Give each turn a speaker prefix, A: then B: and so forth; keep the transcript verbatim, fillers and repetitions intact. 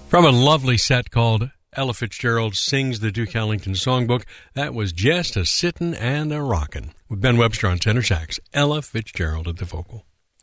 A: From a lovely set called Ella Fitzgerald Sings the Duke Ellington Songbook, that was Just a Sittin' and a Rockin', with Ben Webster on tenor sax, Ella Fitzgerald at the vocal.